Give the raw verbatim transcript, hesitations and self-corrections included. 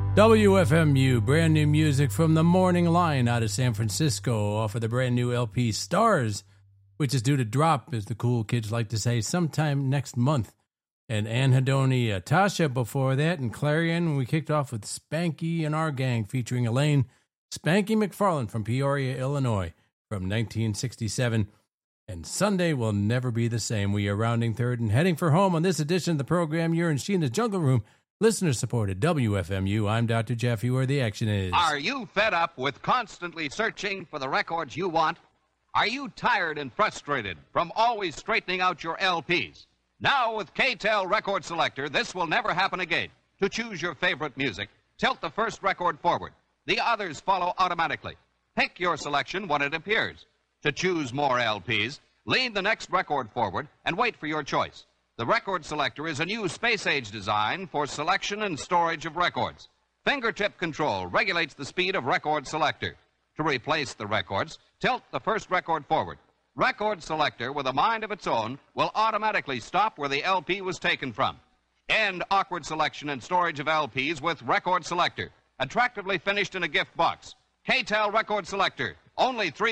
W F M U, brand new music from the Morning Line out of San Francisco off of the brand new L P Stars, which is due to drop, as the cool kids like to say, sometime next month. And Ann Hedoni, uh, Tasha before that, and Clarion. We kicked off with Spanky and Our Gang featuring Elaine Spanky McFarland from Peoria, Illinois from nineteen sixty-seven. And Sunday will never be the same. We are rounding third and heading for home on this edition of the program. You're in Sheena's Jungle Room. Listener supported W F M U. I'm Doctor Jeffy, where the action is. Are you fed up with constantly searching for the records you want? Are you tired and frustrated from always straightening out your L Ps? Now with K-Tel Record Selector, this will never happen again. To choose your favorite music, tilt the first record forward. The others follow automatically. Pick your selection when it appears. To choose more L Ps, lean the next record forward and wait for your choice. The Record Selector is a new space-age design for selection and storage of records. Fingertip control regulates the speed of Record Selector. To replace the records, tilt the first record forward. Record Selector, with a mind of its own, will automatically stop where the L P was taken from. End awkward selection and storage of L Ps with Record Selector. Attractively finished in a gift box. K-Tel Record Selector. Only three